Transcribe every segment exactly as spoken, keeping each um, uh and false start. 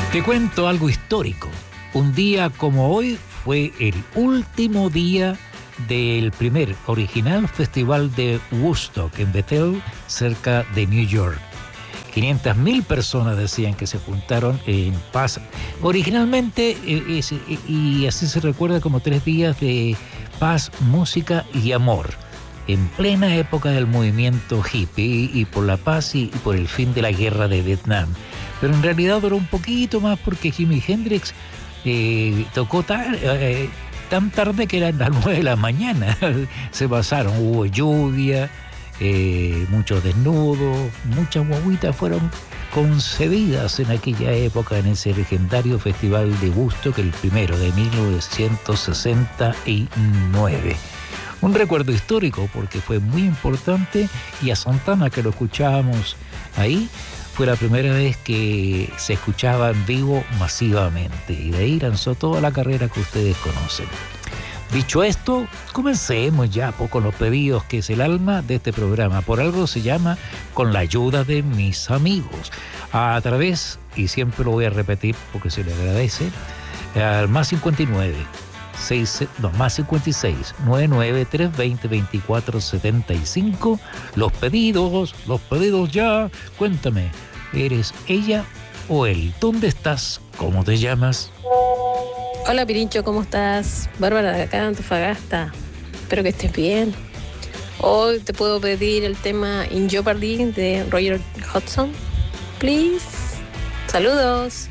Te cuento algo histórico. Un día como hoy fue el último día del primer original festival de Woodstock en Bethel, cerca de New York. quinientas mil personas decían que se juntaron en paz. Originalmente, eh, es, eh, y así se recuerda como tres días de paz, música y amor, en plena época del movimiento hippie y por la paz y, y por el fin de la guerra de Vietnam. Pero en realidad duró un poquito más porque Jimi Hendrix eh, tocó tan, eh, tan tarde que eran las nueve de la mañana. Se pasaron, hubo lluvia, eh, muchos desnudos, muchas guaguitas fueron concebidas en aquella época en ese legendario festival de Woodstock, el primero de mil novecientos sesenta y nueve. Un recuerdo histórico porque fue muy importante, y a Santana, que lo escuchábamos ahí, fue la primera vez que se escuchaba en vivo masivamente, y de ahí lanzó toda la carrera que ustedes conocen. Dicho esto, comencemos ya con los pedidos, que es el alma de este programa. Por algo se llama Con la ayuda de mis amigos. A través, y siempre lo voy a repetir porque se le agradece, al más cincuenta y nueve, seis, no, más cincuenta y seis, noventa y nueve, trescientos veinte, veinticuatro setenta y cinco. Los pedidos, los pedidos ya. Cuéntame, ¿eres ella o él? ¿Dónde estás? ¿Cómo te llamas? Hola Pirincho, ¿cómo estás? Bárbara de acá, Antofagasta. Espero que estés bien. Hoy te puedo pedir el tema In Jeopardy de Roger Hodgson. Please. Saludos.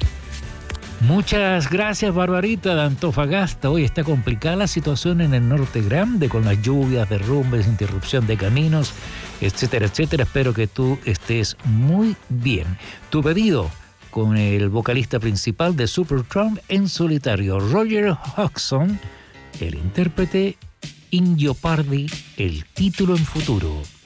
Muchas gracias, Barbarita de Antofagasta. Hoy está complicada la situación en el norte grande, con las lluvias, derrumbes, interrupción de caminos, etcétera, etcétera. Espero que tú estés muy bien. Tu pedido con el vocalista principal de Supertramp en solitario, Roger Hodgson, el intérprete In Jeopardy, el título en futuro.